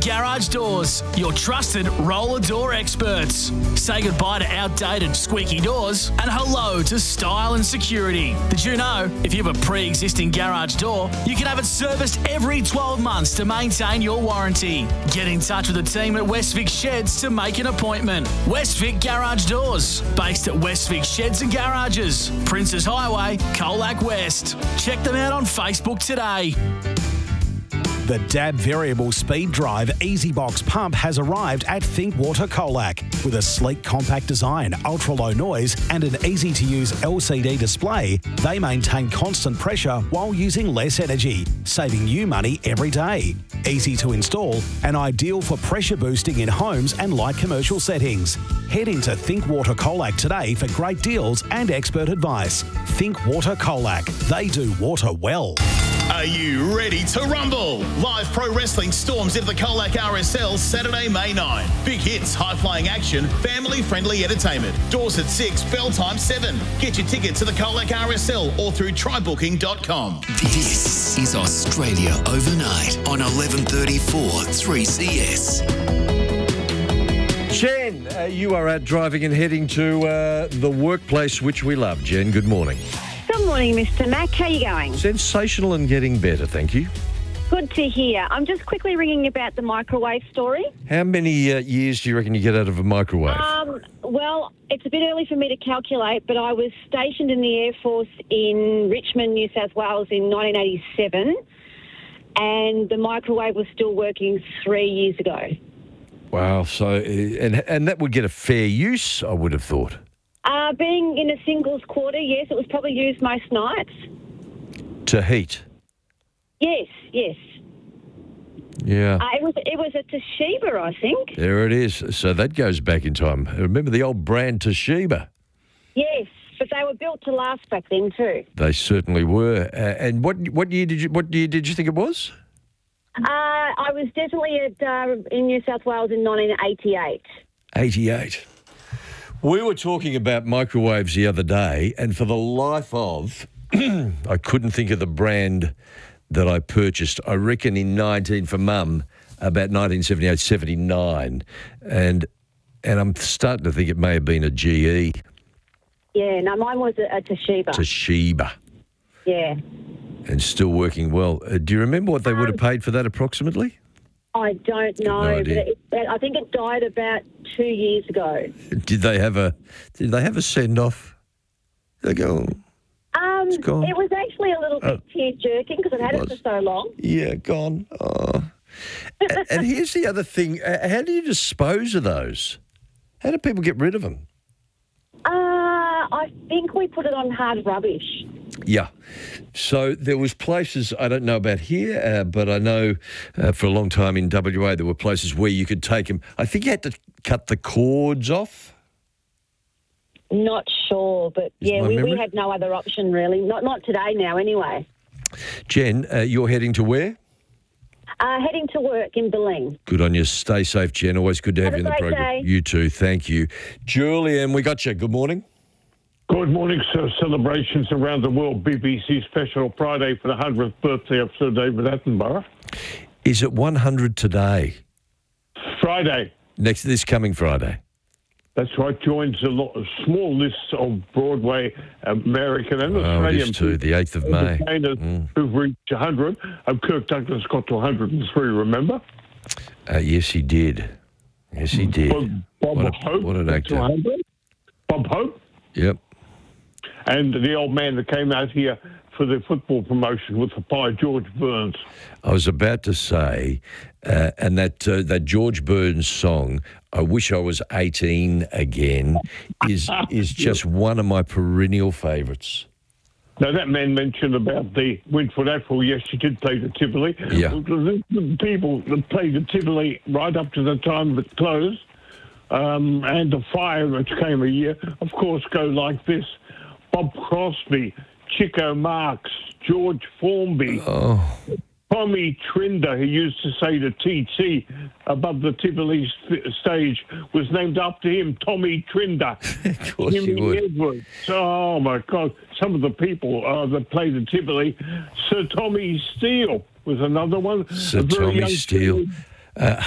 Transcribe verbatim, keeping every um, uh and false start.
Garage Doors, your trusted roller door experts. Say goodbye to outdated squeaky doors and hello to style and security. Did you know if you have a pre-existing garage door, you can have it serviced every twelve months to maintain your warranty? Get in touch with the team at Westvic Sheds to make an appointment. Westvic Garage Doors, based at Westvic Sheds and Garages, Princes Highway, Colac West. Check them out on Facebook today. The D A B Variable Speed Drive EasyBox pump has arrived at Thinkwater Colac. With a sleek compact design, ultra-low noise and an easy-to-use L C D display, they maintain constant pressure while using less energy, saving you money every day. Easy to install and ideal for pressure boosting in homes and light commercial settings. Head into Thinkwater Colac today for great deals and expert advice. Thinkwater Colac. They do water well. Are you ready to rumble? Live pro wrestling storms into the Colac R S L Saturday, May ninth. Big hits, high-flying action, family-friendly entertainment. Doors at six, bell time seven. Get your tickets at the Colac R S L or through try booking dot com. This is Australia Overnight on eleven thirty-four three C S. Jen, uh, you are out driving and heading to uh, the workplace which we love. Jen, good morning. Good morning, Mister Mac. How are you going? Sensational and getting better, thank you. Good to hear. I'm just quickly ringing about the microwave story. How many uh, years do you reckon you get out of a microwave? Um, well, it's a bit early for me to calculate, but I was stationed in the Air Force in Richmond, New South Wales in nineteen eighty-seven, and the microwave was still working three years ago. Wow, so, uh, and, and that would get a fair use, I would have thought. Uh, being in a singles quarter, yes, it was probably used most nights. To heat? Yes, yes. Yeah. Uh, it was it was a Toshiba, I think. There it is. So that goes back in time. Remember the old brand Toshiba? Yes, but they were built to last back then too. They certainly were. Uh, and what what year did you what year did you think it was? Uh, I was definitely at uh, in New South Wales in nineteen eighty-eight. eighty-eight. We were talking about microwaves the other day, and for the life of, I couldn't think of the brand that I purchased. I reckon in nineteen for Mum, about nineteen seventy-eight, seventy-nine, and and I'm starting to think it may have been a G E. Yeah, no, mine was a, a Toshiba. Toshiba. Yeah. And still working well. Uh, do you remember what they would have paid for that approximately? I don't know, No but idea. it, it, I think it died about two years ago. Did they have a Did they have a send off? They go. Um, It's gone. it was actually a little bit Oh. tear jerking because I've had It it, was. for so long. Yeah, gone. Oh. and, and here's the other thing: uh, how do you dispose of those? How do people get rid of them? Uh, I think we put it on hard rubbish. Yeah. So there was places, I don't know about here, uh, but I know uh, for a long time in W A there were places where you could take them. I think you had to cut the cords off. Not sure, but Is yeah, my we, we memory- had no other option really. Not not today now, anyway. Jen, uh, you're heading to where? Uh, heading to work in Belling. Good on you. Stay safe, Jen. Always good to have, Have you a in the great program. day. You too. Thank you. Julian, we got you. Good morning. Good morning, sir. Celebrations around the world. B B C special Friday for the hundredth birthday of Sir David Attenborough. Is it one hundred today? Friday. Next, this coming Friday. That's right. Joins a, lot, a small list of Broadway American and Oh, it Australian is too. The eighth of May. entertainers Mm. who've reached one hundred. And Kirk Douglas got to one hundred and three, remember? Uh, yes, he did. Yes, he did. Bob, Bob What a- Hope. what an got actor. to one hundred. Bob Hope. Yep. And the old man that came out here for the football promotion with the pie, George Burns. I was about to say, uh, and that uh, that George Burns song, "I Wish I Was eighteen Again," is is just one of my perennial favourites. Now, that man mentioned about the Winford Afro. Yes, she did play the Tivoli. Yeah. The, the people that played the Tivoli right up to the time it closed, um, and the fire which came a year, of course, go like this. Bob Crosby, Chico Marx, George Formby, Oh, Tommy Trinder, who used to say the T T above the Tivoli st- stage, was named after him, Tommy Trinder. of course you Jimmy would. Edwards. Oh, my God. Some of the people uh, that played the Tivoli. Sir Tommy Steele was another one. Sir A very Tommy young Steele. kid. Uh,